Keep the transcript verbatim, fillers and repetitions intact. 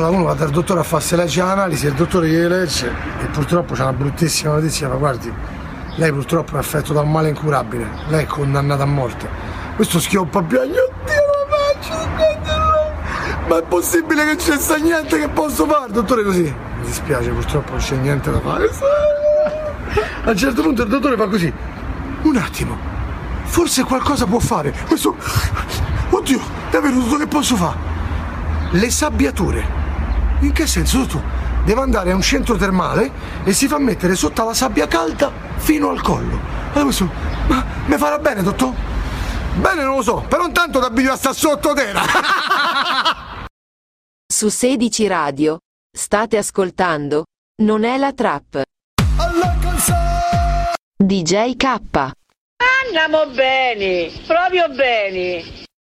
Allora uno va dal dottore a farsi la analisi, il dottore gli legge e purtroppo c'è una bruttissima notizia, ma guardi, lei purtroppo è affetto da un male incurabile, lei è condannata a morte. Questo schioppa più, oddio la faccio, ma è possibile che non c'è niente che posso fare? Dottore così, mi dispiace, purtroppo non c'è niente da fare. A un certo punto il dottore fa così, un attimo, forse qualcosa può fare. Questo, oddio, davvero tutto che posso fare? Le sabbiature. In che senso, dottore? Deve andare a un centro termale e si fa mettere sotto la sabbia calda fino al collo. Allora questo, ma mi farà bene, dottore? Bene, non lo so, però intanto da abituare a sta sotto terra. Su sedici Radio state ascoltando Non è la trap. D J K. Andiamo bene, proprio bene.